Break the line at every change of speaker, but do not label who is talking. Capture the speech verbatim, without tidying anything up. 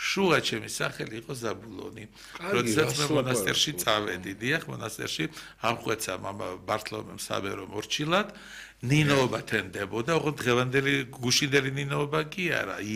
შუა ჩემი სახელი იყო ზაბულონი. როდესაც მე მონასტერში წავედი, დიახ, მონასტერში ამხვეცა მამა ბართლომემ საბერო მორჩილად, ნინოობა თენდებოდა, ოღონდ დღევანდელი გუშინდელი ნინოობა კი არა.